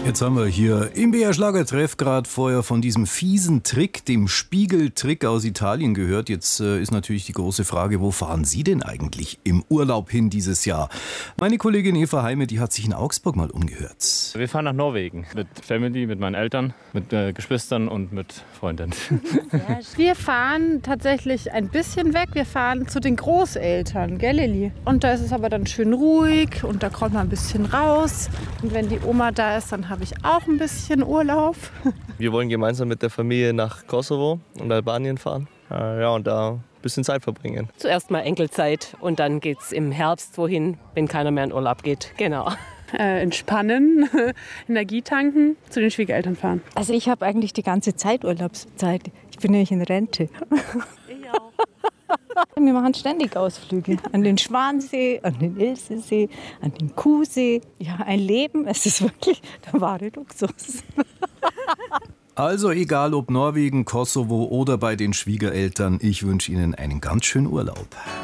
Jetzt haben wir hier im BR Schlagertreff gerade vorher von diesem fiesen Trick, dem Spiegeltrick aus Italien gehört. Jetzt ist natürlich die große Frage, wo fahren Sie denn eigentlich im Urlaub hin dieses Jahr? Meine Kollegin Eva Heime, die hat sich in Augsburg mal umgehört. Wir fahren nach Norwegen mit Family, mit meinen Eltern, mit Geschwistern und mit Freunden. Wir fahren tatsächlich ein bisschen weg. Wir fahren zu den Großeltern, gell Lilli? Und da ist es aber dann schön ruhig und da kommt man ein bisschen raus. Und wenn die Oma da ist, dann habe ich auch ein bisschen Urlaub. Wir wollen gemeinsam mit der Familie nach Kosovo und Albanien fahren. Und da ein bisschen Zeit verbringen. Zuerst mal Enkelzeit und dann geht's im Herbst wohin, wenn keiner mehr in Urlaub geht. Genau. Entspannen, Energie tanken, zu den Schwiegereltern fahren. Also ich habe eigentlich die ganze Zeit Urlaubszeit. Ich bin nämlich in Rente. Ich auch. Wir machen ständig Ausflüge an den Schwansee, an den Ilsesee, an den Kuhsee. Ja, ein Leben, es ist wirklich der wahre Luxus. Also egal ob Norwegen, Kosovo oder bei den Schwiegereltern, ich wünsche Ihnen einen ganz schönen Urlaub.